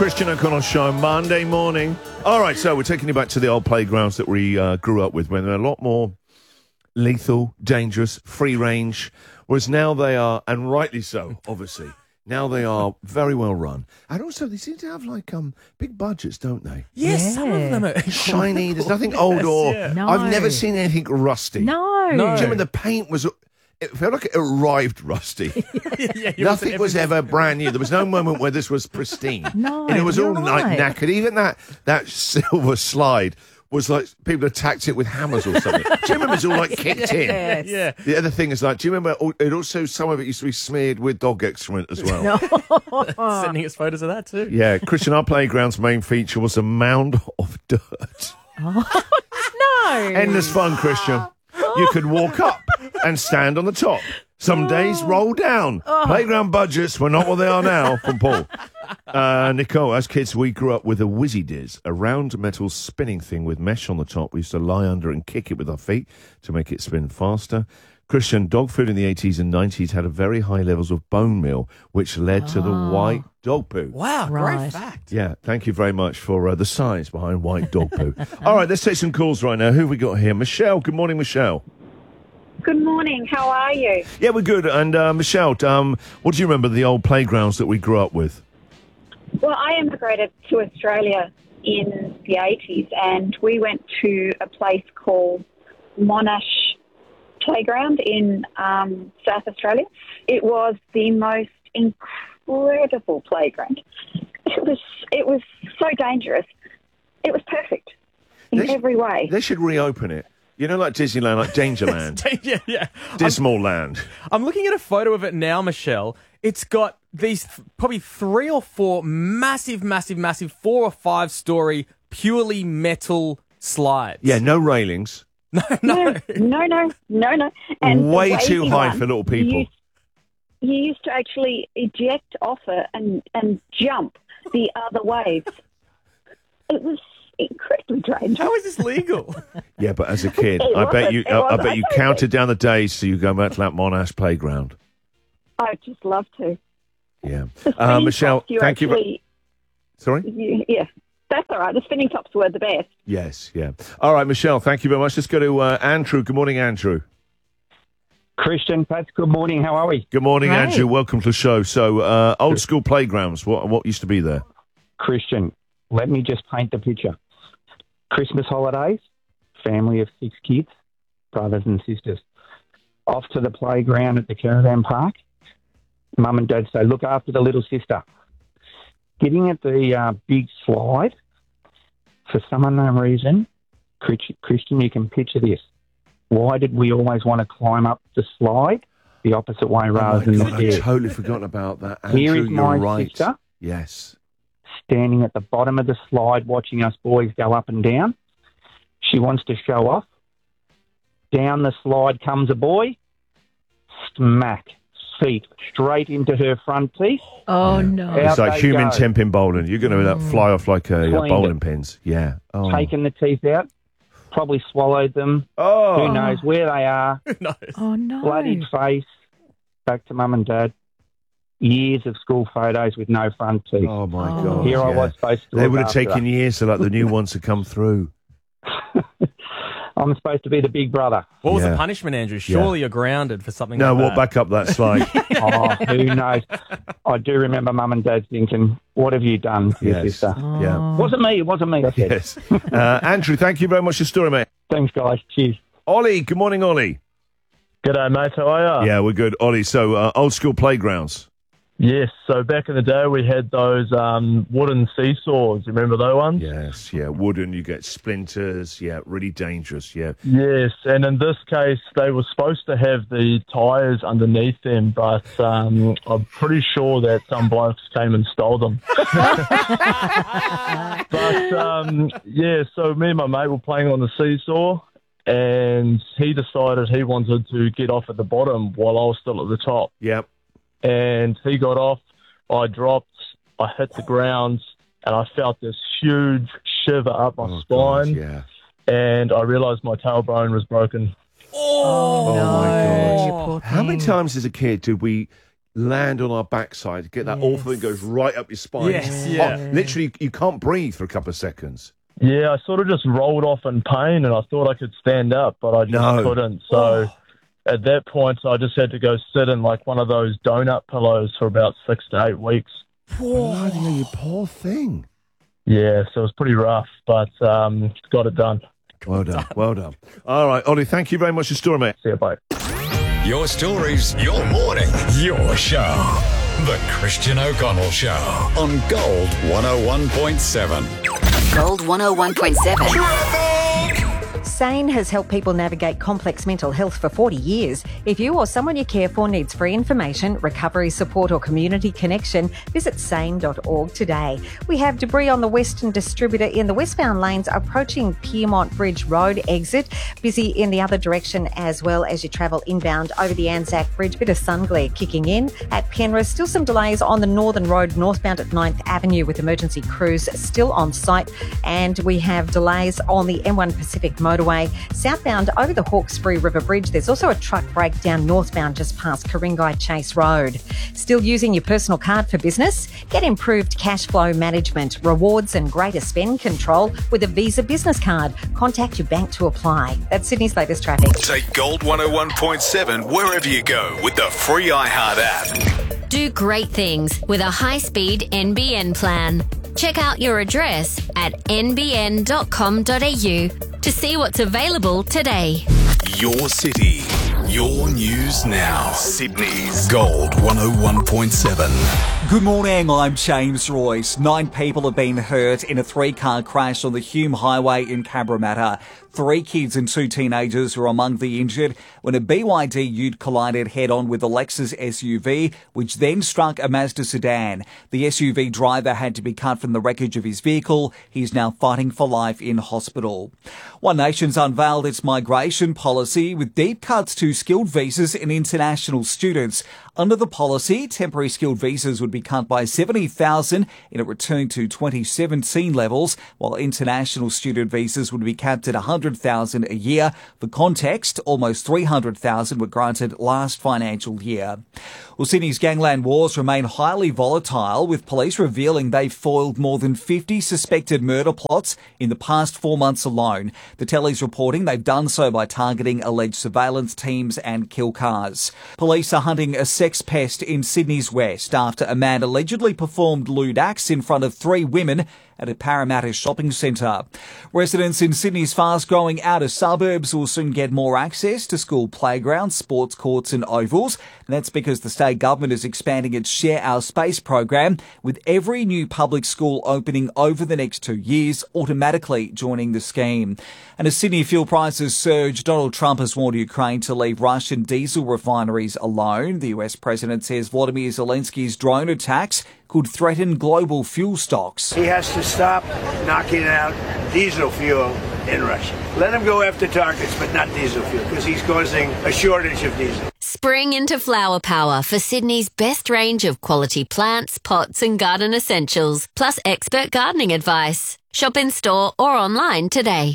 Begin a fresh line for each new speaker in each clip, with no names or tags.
Christian O'Connell Show, Monday morning. All right, so we're taking you back to the old playgrounds that we grew up with when they're a lot more lethal, dangerous, free range, whereas now they are, and rightly so, obviously, now they are very well run. And also, they seem to have, like, big budgets, don't they?
Yes, some of them are
shiny. There's nothing old or...
No.
I've never seen anything rusty.
No.
Do you remember the paint was... It felt like it arrived rusty. Nothing was ever brand new. There was no moment where this was pristine.
No,
and it was all
you're right.
knackered. Even that silver slide was like people attacked it with hammers or something. Do you remember it was all like kicked in?
Yes.
Yeah.
The other thing is like, do you remember it also, some of it used to be smeared with dog excrement as well?
No.
Sending us photos of that too.
Yeah, Christian, our playground's main feature was a mound of dirt.
No.
Endless fun, Christian. You could walk up and stand on the top. Some days roll down. Playground budgets were not what they are now, from Paul. Nicole, as kids, we grew up with a Whizzy Diz, a round metal spinning thing with mesh on the top. We used to lie under and kick it with our feet to make it spin faster. Christian, dog food in the 80s and 90s had a very high levels of bone meal, which led to the white dog poo.
Wow,
Right.
great fact.
Yeah, thank you very much for the science behind white dog poo. All right, let's take some calls right now. Who have we got here? Michelle. Good morning, Michelle.
Good morning. How are you?
Yeah, we're good. And Michelle, what do you remember of the old playgrounds that we grew up with?
Well, I immigrated to Australia in the 80s, and we went to a place called Monash Playground in South Australia. It was the most incredible playground. It was so dangerous. It was perfect in every way.
They should reopen it. You know, like Disneyland, like Dangerland,
yeah.
Dismal Land.
I'm looking at a photo of it now, Michelle. It's got these probably 3 or 4 massive 4 or 5 story purely metal slides.
Yeah, no railings.
No. And
Way
the
too
wavy
high
one,
for little people.
You used to actually eject off it and jump the other waves. It was incredibly dangerous.
How is this legal?
Yeah, but as a kid,
It
I bet
wasn't.
you,
It
I
wasn't.
bet you counted down the days so you go back to that Monash playground.
I'd just love to.
Yeah,
The spinning
Michelle,
tops,
thank you.
actually,
Sorry.
Yeah, that's all right. The spinning tops were the best.
Yes, yeah. All right, Michelle, thank you very much. Let's go to Andrew. Good morning, Andrew.
Christian, Pat, good morning. How are we?
Good morning,
Right.
Andrew. Welcome to the show. So, old school playgrounds. What used to be there?
Christian, let me just paint the picture. Christmas holidays, family of 6 kids, brothers and sisters. Off to the playground at the caravan park. Mum and Dad say, look after the little sister. Getting at the big slide, for some unknown reason, Christian, you can picture this. Why did we always want to climb up the slide the opposite way rather than the
I
stairs?
totally forgotten about that. Andrew,
Here is
you're
my
right.
sister.
Yes.
Standing at the bottom of the slide watching us boys go up and down. She wants to show off. Down the slide comes a boy. Smack. Feet straight into her front teeth.
Oh, no.
Out
It's like
they
human
go.
temp in bowling. You're going to fly off like
Cleaned
bowling
it.
pins. Yeah. Oh.
Taken the teeth out. Probably swallowed them.
Oh.
Who knows where they are.
No.
Oh, no.
Bloodied face. Back to Mum and Dad. Years of school photos with no front teeth.
Oh, my
Oh.
God.
Here I
yeah.
was supposed to
They
look
would have
after
taken
her.
years for like the new ones to come through.
I'm supposed to be the big brother.
What was
Yeah.
the punishment, Andrew? Surely you're grounded for something
No,
like
walk
that.
back up that slide.
Oh, who knows? I do remember Mum and Dad thinking, what have you done to your
Yes.
sister?
Yeah.
Wasn't me, I said.
Yes. Andrew, thank you very much for your story, mate.
Thanks, guys. Cheers.
Ollie, good morning, Ollie.
G'day, mate. How are you?
Yeah, we're good. Ollie, so old school playgrounds.
Yes. So back in the day, we had those wooden seesaws. You remember those ones?
Yes, yeah. Wooden, you get splinters. Yeah, really dangerous. Yeah.
Yes. And in this case, they were supposed to have the tyres underneath them, but I'm pretty sure that some blokes came and stole them. But, yeah, so me and my mate were playing on the seesaw, and he decided he wanted to get off at the bottom while I was still at the top.
Yep.
And he got off, I dropped, I hit the ground, and I felt this huge shiver up my spine,
God, yeah.
and I realised my tailbone was broken.
Oh,
Oh,
no.
my God.
You poor
How many
thing.
times as a kid did we land on our backside, get that awful thing goes right up your spine.
Yes,
It's
yeah.
hot. Literally, you can't breathe for a couple of seconds.
Yeah, I sort of just rolled off in pain, and I thought I could stand up, but I just couldn't. So at that point, I just had to go sit in like one of those donut pillows for about 6 to 8 weeks.
Bloody hell, you poor thing.
Yeah, so it was pretty rough, but got it done.
Well done, well done. All right, Ollie, thank you very much for your story, mate.
See you, bye.
Your stories, your morning, your show. The Christian O'Connell Show on Gold 101.7.
Gold 101.7.
SANE has helped people navigate complex mental health for 40 years. If you or someone you care for needs free information, recovery support or community connection, visit sane.org today. We have debris on the Western Distributor in the westbound lanes approaching Piermont Bridge Road exit. Busy in the other direction as well as you travel inbound over the Anzac Bridge. Bit of sun glare kicking in. At Penrith, still some delays on the Northern Road northbound at 9th Avenue with emergency crews still on site. And we have delays on the M1 Pacific Motorway southbound over the Hawkesbury River Bridge. There's also a truck breakdown northbound just past Karingai Chase Road. Still using your personal card for business? Get improved cash flow management, rewards and greater spend control with a Visa business card. Contact your bank to apply. That's Sydney's latest traffic.
Take Gold 101.7 wherever you go with the free iHeart app.
Do great things with a high-speed NBN plan. Check out your address at nbn.com.au to see what's available today.
Your city, your news now. Sydney's Gold 101.7.
Good morning, I'm James Royce. 9 people have been hurt in a 3-car crash on the Hume Highway in Cabramatta. 3 kids and 2 teenagers were among the injured when a BYD ute collided head-on with a Lexus SUV, which then struck a Mazda sedan. The SUV driver had to be cut from the wreckage of his vehicle. He is now fighting for life in hospital. One Nation's unveiled its migration policy with deep cuts to skilled visas and international students. Under the policy, temporary skilled visas would be cut by 70,000 in a return to 2017 levels, while international student visas would be capped at 100,000 a year. For context, almost 300,000 were granted last financial year. Well, Sydney's gangland wars remain highly volatile, with police revealing they've foiled more than 50 suspected murder plots in the past 4 months alone. The telly's reporting they've done so by targeting alleged surveillance teams and kill cars. Police are hunting a sex pest in Sydney's west after a man allegedly performed lewd acts in front of 3 women at a Parramatta shopping centre. Residents in Sydney's fast-growing outer suburbs will soon get more access to school playgrounds, sports courts and ovals. And that's because the state government is expanding its Share Our Space program, with every new public school opening over the next 2 years automatically joining the scheme. And as Sydney fuel prices surge, Donald Trump has warned Ukraine to leave Russian diesel refineries alone. The US president says Volodymyr Zelensky's drone attacks could threaten global fuel stocks.
He has to stop knocking out diesel fuel in Russia. Let him go after targets, but not diesel fuel, because he's causing a shortage of diesel.
Spring into flower power for Sydney's best range of quality plants, pots and garden essentials, plus expert gardening advice. Shop in store or online today.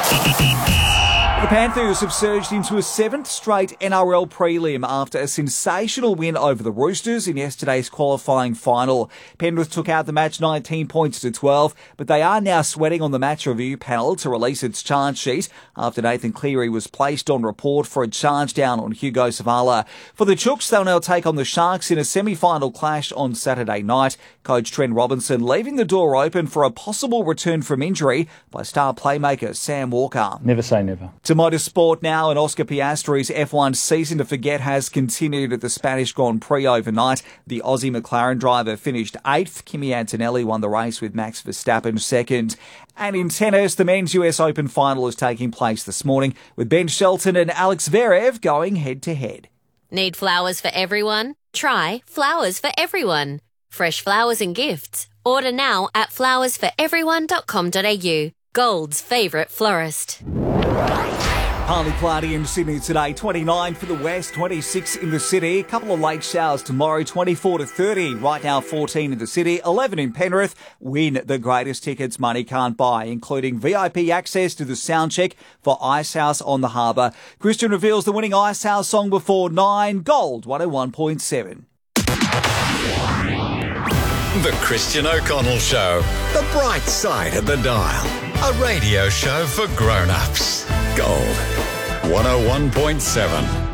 The Panthers have surged into a 7th straight NRL prelim after a sensational win over the Roosters in yesterday's qualifying final. Penrith took out the match 19 points to 12, but they are now sweating on the match review panel to release its charge sheet after Nathan Cleary was placed on report for a charge down on Hugo Savala. For the Chooks, they'll now take on the Sharks in a semi-final clash on Saturday night. Coach Trent Robinson leaving the door open for a possible return from injury by star playmaker Sam Walker.
Never say never.
To motorsport now, and Oscar Piastri's F1 season to forget has continued at the Spanish Grand Prix overnight. The Aussie McLaren driver finished 8th. Kimi Antonelli won the race with Max Verstappen 2nd. And in tennis, the men's US Open final is taking place this morning with Ben Shelton and Alex Zverev going head-to-head.
Need flowers for everyone? Try Flowers for Everyone. Fresh flowers and gifts. Order now at flowersforeveryone.com.au. Gold's favourite florist.
Partly cloudy in Sydney today, 29 for the west, 26 in the city. A couple of late showers tomorrow, 24 to 30. Right now, 14 in the city, 11 in Penrith. Win the greatest tickets money can't buy, including VIP access to the soundcheck for Icehouse on the Harbour. Christian reveals the winning Icehouse song before 9. Gold 101.7.
The Christian O'Connell Show. The bright side of the dial. A radio show for grown-ups. Gold 101.7.